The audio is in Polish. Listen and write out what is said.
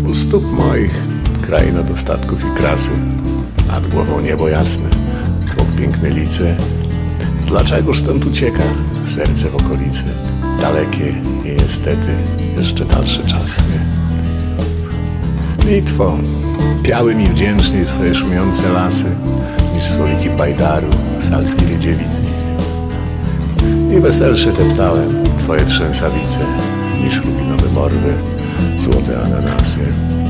U stóp moich kraina dostatków i krasy, nad głową niebo jasne, obok piękne lice. Dlaczegoż stąd ucieka serce w okolice? Dalekie i niestety jeszcze dalsze czasy. Litwo, piały mi wdzięczniej twoje szumiące lasy, niż słowiki bajdaru, saltgiry dziewicy. I weselsze teptałem twoje trzęsawice, niż rubinowe morwy, złote ananasy.